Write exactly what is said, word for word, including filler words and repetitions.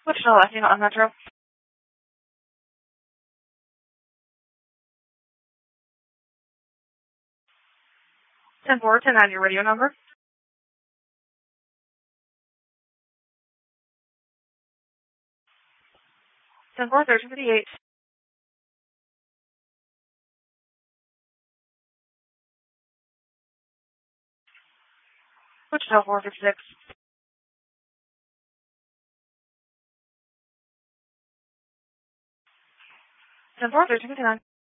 Wichita, Lafayette on Metro. ten four, ten nine, your radio number. ten four, thirteen fifty-eight. Wichita, four fifty-six. ten four, thirteen fifty-nine.